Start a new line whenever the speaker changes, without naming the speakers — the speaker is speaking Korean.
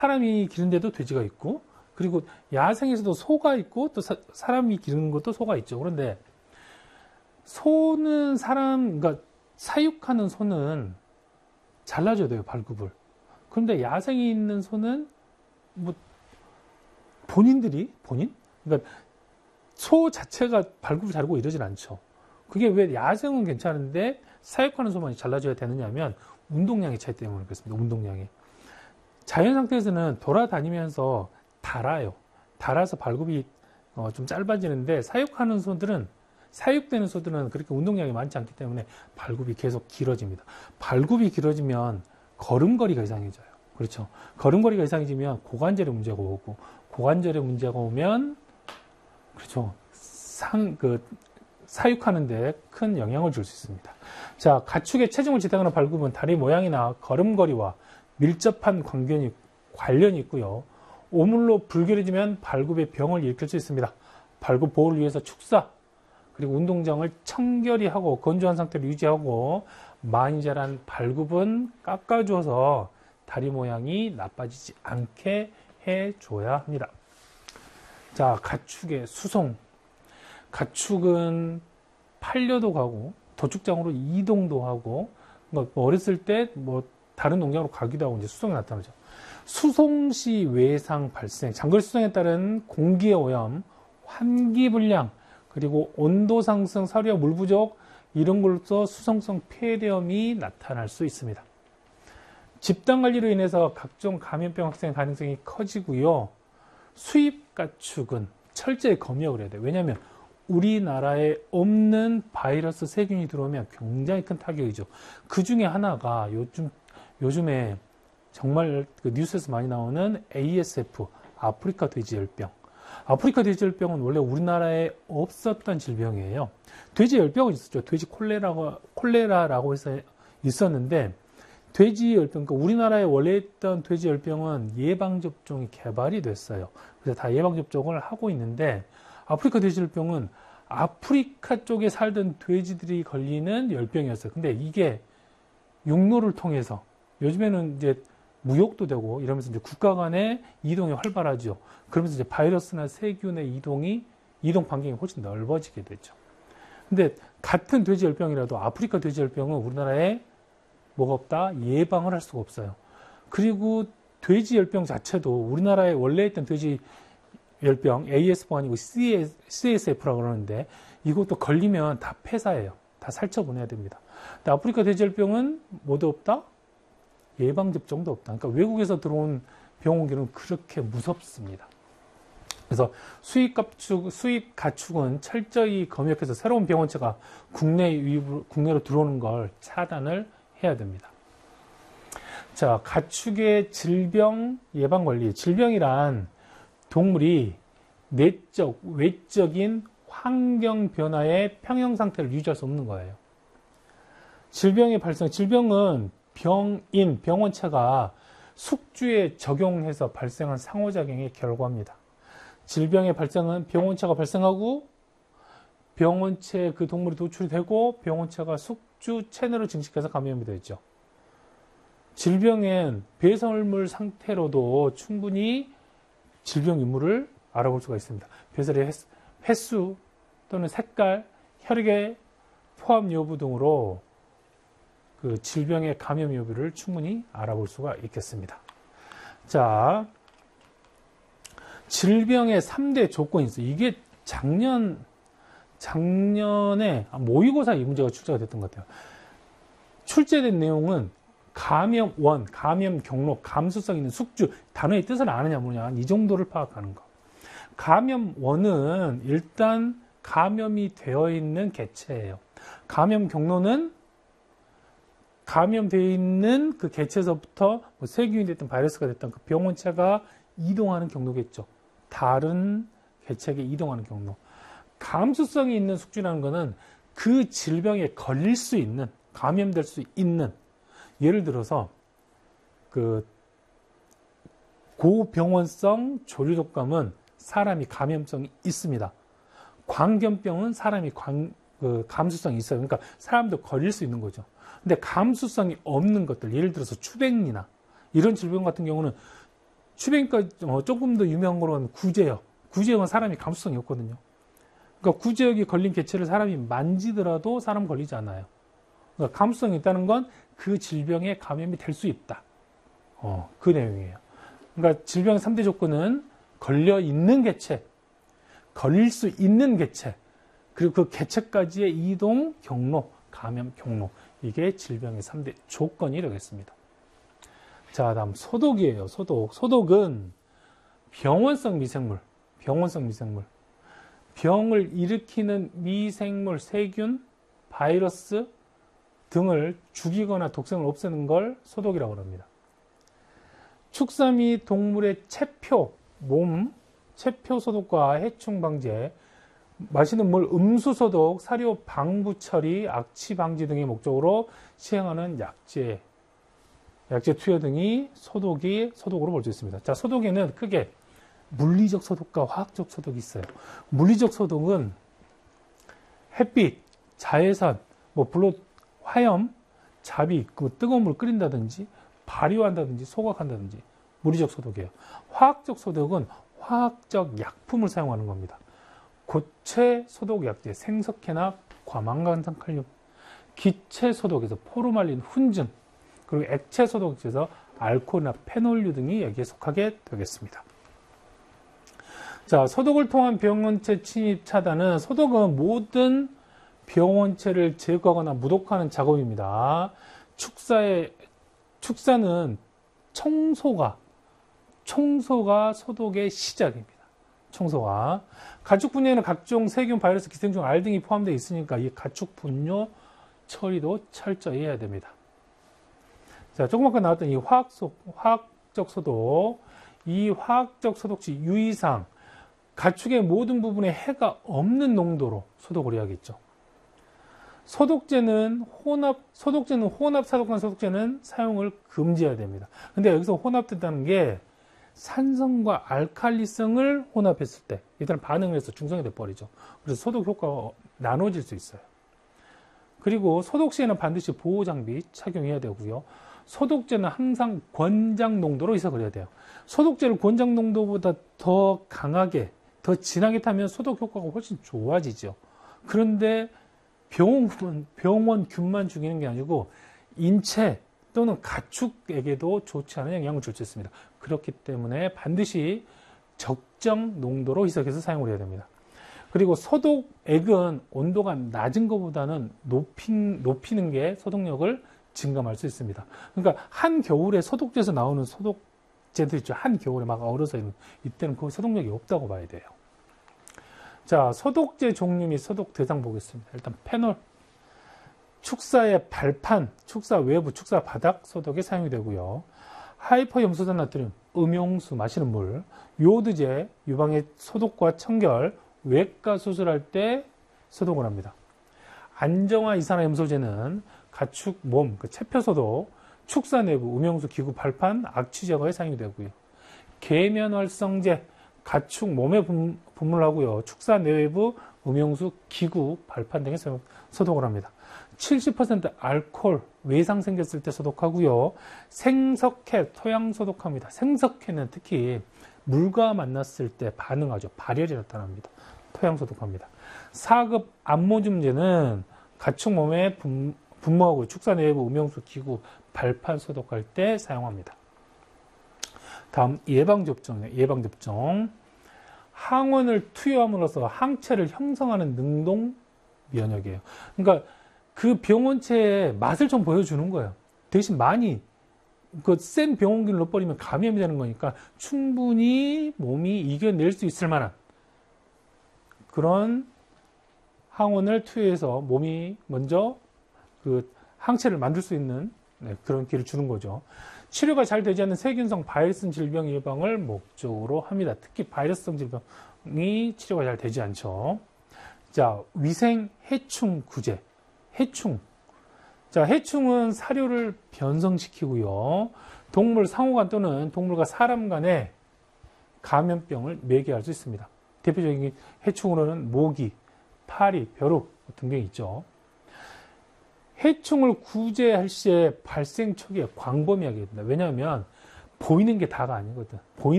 사람이 기른데도 돼지가 있고, 그리고 야생에서도 소가 있고, 또 사람이 기르는 것도 소가 있죠. 그런데 소는 그러니까 사육하는 소는 잘라줘야 돼요, 발굽을. 그런데 야생에 있는 소는 뭐 본인? 그러니까 소 자체가 발굽을 자르고 이러진 않죠. 그게 왜 야생은 괜찮은데 사육하는 소만 잘라줘야 되느냐 하면 운동량의 차이 때문에 그렇습니다. 운동량이. 자연 상태에서는 돌아다니면서 달아서 발굽이 좀 짧아지는데 사육되는 소들은 그렇게 운동량이 많지 않기 때문에 발굽이 계속 길어집니다. 발굽이 길어지면 걸음걸이가 이상해져요. 그렇죠. 걸음걸이가 이상해지면 고관절에 문제가 오고, 고관절에 문제가 오면, 그렇죠. 사육하는데 큰 영향을 줄 수 있습니다. 자, 가축의 체중을 지탱하는 발굽은 다리 모양이나 걸음걸이와 밀접한 관련이 있고요. 오물로 불결해지면 발굽에 병을 일으킬 수 있습니다. 발굽 보호를 위해서 축사, 그리고 운동장을 청결히 하고 건조한 상태로 유지하고 많이 자란 발굽은 깎아주어서 다리 모양이 나빠지지 않게 해줘야 합니다. 자, 가축의 수송. 가축은 팔려도 가고 도축장으로 이동도 하고, 그러니까 어렸을 때 다른 농장으로 가기도 하고 이제 수송이 나타나죠. 수송 시 외상 발생, 장거리 수송에 따른 공기의 오염, 환기불량, 그리고 온도 상승, 사료와 물 부족, 이런 걸로서 수송성 폐렴이 나타날 수 있습니다. 집단 관리로 인해서 각종 감염병 확산 가능성이 커지고요. 수입 가축은 철저히 검역을 해야 돼요. 왜냐하면 우리나라에 없는 바이러스 세균이 들어오면 굉장히 큰 타격이죠. 그 중에 하나가 요즘에 정말 뉴스에서 많이 나오는 ASF, 아프리카 돼지열병. 아프리카 돼지열병은 원래 우리나라에 없었던 질병이에요. 돼지열병은 있었죠. 돼지 콜레라라고 해서 있었는데, 돼지열병, 그러니까 우리나라에 원래 있던 돼지열병은 예방접종이 개발이 됐어요. 그래서 다 예방접종을 하고 있는데, 아프리카 돼지열병은 아프리카 쪽에 살던 돼지들이 걸리는 열병이었어요. 근데 이게 육로를 통해서, 요즘에는 이제 무역도 되고 이러면서 이제 국가 간의 이동이 활발하죠. 그러면서 이제 바이러스나 세균의 이동 반경이 훨씬 넓어지게 되죠. 근데 같은 돼지열병이라도 아프리카 돼지열병은 우리나라에 뭐가 없다? 예방을 할 수가 없어요. 그리고 돼지열병 자체도 우리나라에 원래 있던 돼지열병, ASF가 아니고 CSF라고 그러는데, 이것도 걸리면 다 폐사예요. 다 살처보내야 됩니다. 근데 아프리카 돼지열병은 뭐도 없다? 예방접종도 없다. 그러니까 외국에서 들어온 병원기는 그렇게 무섭습니다. 그래서 수입 가축은 철저히 검역해서 새로운 병원체가 국내로 들어오는 걸 차단을 해야 됩니다. 자, 가축의 질병 예방 관리. 질병이란 동물이 내적, 외적인 환경 변화의 평형 상태를 유지할 수 없는 거예요. 질병은 병원체가 숙주에 적용해서 발생한 상호작용의 결과입니다. 질병의 발생은 병원체가 발생하고, 병원체에 그 동물이 노출이 되고, 병원체가 숙주 체내로 증식해서 감염이 되죠. 질병엔 배설물 상태로도 충분히 질병 유무를 알아볼 수가 있습니다. 배설의 횟수 또는 색깔, 혈액의 포함 여부 등으로 그 질병의 감염 여부를 충분히 알아볼 수가 있겠습니다. 자, 질병의 3대 조건이 있어요. 이게 작년에 모의고사 이 문제가 출제가 됐던 것 같아요. 출제된 내용은 감염원, 감염 경로, 감수성 있는 숙주, 단어의 뜻을 아느냐 뭐냐, 이 정도를 파악하는 거. 감염원은 일단 감염이 되어 있는 개체예요. 감염 경로는 감염되어 있는 그 개체에서부터 세균이 됐든 바이러스가 됐든 그 병원체가 이동하는 경로겠죠. 다른 개체에게 이동하는 경로. 감수성이 있는 숙주라는 것은 그 질병에 걸릴 수 있는, 감염될 수 있는, 예를 들어서 그 고병원성 조류독감은 사람이 감염성이 있습니다. 광견병은 사람이 감수성이 있어요. 그러니까 사람도 걸릴 수 있는 거죠. 근데 감수성이 없는 것들, 예를 들어서 추백리나 이런 질병 같은 경우는 추변기과 조금 더 유명한 거로는 구제역. 구제역은 사람이 감수성이 없거든요. 그러니까 구제역이 걸린 개체를 사람이 만지더라도 사람 걸리지 않아요. 그러니까 감수성이 있다는 건 그 질병에 감염이 될 수 있다. 그 내용이에요. 그러니까 질병의 3대 조건은 걸려 있는 개체, 걸릴 수 있는 개체, 그리고 그 개체까지의 이동 경로, 감염 경로. 이게 질병의 3대 조건이 되겠습니다. 자, 다음 소독이에요. 소독. 소독은 병원성 미생물, 병을 일으키는 미생물, 세균, 바이러스 등을 죽이거나 독성을 없애는 걸 소독이라고 합니다. 축사 및 동물의 체표 소독과 해충 방제, 마시는 물 음수 소독, 사료 방부 처리, 악취 방지 등의 목적으로 시행하는 약재 투여 등이 소독으로 볼 수 있습니다. 자, 소독에는 크게 물리적 소독과 화학적 소독이 있어요. 물리적 소독은 햇빛, 자외선, 불로 화염, 자비, 뜨거운 물 끓인다든지, 발효한다든지, 소각한다든지, 물리적 소독이에요. 화학적 소독은 화학적 약품을 사용하는 겁니다. 고체 소독 약재, 생석회나 과망간산 칼륨, 기체 소독에서 포르말린, 훈증, 그리고 액체 소독에서 알코올이나 페놀류 등이 여기에 속하게 되겠습니다. 자, 소독을 통한 병원체 침입 차단은, 소독은 모든 병원체를 제거하거나 무독화하는 작업입니다. 축사는 청소가 소독의 시작입니다. 청소가. 가축 분뇨에는 각종 세균, 바이러스, 기생충, 알 등이 포함되어 있으니까 이 가축 분뇨 처리도 철저히 해야 됩니다. 자, 조금 아까 나왔던 이 화학적 소독. 이 화학적 소독 시 유의사항. 가축의 모든 부분에 해가 없는 농도로 소독을 해야겠죠. 소독제는 혼합 사독한 소독제는 사용을 금지해야 됩니다. 근데 여기서 혼합된다는 게 산성과 알칼리성을 혼합했을 때 일단 반응을 해서 중성이 돼버리죠. 그래서 소독 효과가 나눠질 수 있어요. 그리고 소독 시에는 반드시 보호장비 착용해야 되고요. 소독제는 항상 권장 농도로 희석을 해야 돼요. 소독제를 권장 농도보다 더 강하게, 더 진하게 타면 소독 효과가 훨씬 좋아지죠. 그런데 병원 균만 죽이는 게 아니고 인체 또는 가축에게도 좋지 않은 영향을 줄 수 있습니다. 그렇기 때문에 반드시 적정 농도로 희석해서 사용을 해야 됩니다. 그리고 소독액은 온도가 낮은 것보다는 높이는 게 소독력을 증감할 수 있습니다. 그러니까 한겨울에 소독제에서 나오는 소독제들 있죠. 한겨울에 막 얼어서 있는, 이때는 그 소독력이 없다고 봐야 돼요. 자, 소독제 종류 및 소독 대상 보겠습니다. 일단 페놀. 축사의 발판, 축사 외부, 축사 바닥 소독에 사용이 되고요. 하이퍼 염소산 나트륨, 음용수, 마시는 물, 요오드제, 유방의 소독과 청결, 외과 수술할 때 소독을 합니다. 안정화 이산화염소제는 가축 몸, 체표 소독, 축사 내부, 음용수, 기구, 발판, 악취 제거에 사용이 되고요. 계면활성제, 가축 몸에 분무하고요. 축사 내외부, 음용수, 기구, 발판 등에 소독을 합니다. 70% 알코올, 외상 생겼을 때 소독하고요. 생석회, 토양 소독합니다. 생석회는 특히 물과 만났을 때 반응하죠. 발열이 나타납니다. 토양 소독합니다. 4급 암모듐제는 가축 몸에 분무하고 축사 내외부, 음용수, 기구, 발판 소독할 때 사용합니다. 다음 예방접종이에요. 예방접종. 항원을 투여함으로써 항체를 형성하는 능동 면역이에요. 그러니까 그 병원체의 맛을 좀 보여주는 거예요. 대신 많이 센 병원균을 넣어버리면 감염이 되는 거니까 충분히 몸이 이겨낼 수 있을 만한 그런 항원을 투여해서 몸이 먼저 그 항체를 만들 수 있는 그런 기회를 주는 거죠. 치료가 잘 되지 않는 세균성 바이러스 질병 예방을 목적으로 합니다. 특히 바이러스성 질병이 치료가 잘 되지 않죠. 자, 위생 해충 구제. 해충. 자, 해충은 사료를 변성시키고요. 동물 상호간 또는 동물과 사람 간의 감염병을 매개할 수 있습니다. 대표적인 해충으로는 모기, 파리, 벼룩 등등이 있죠. 해충을 구제할 시에 발생 초기에 광범위하게 됩니다. 왜냐하면 보이는 게 다가 아니거든. 보이는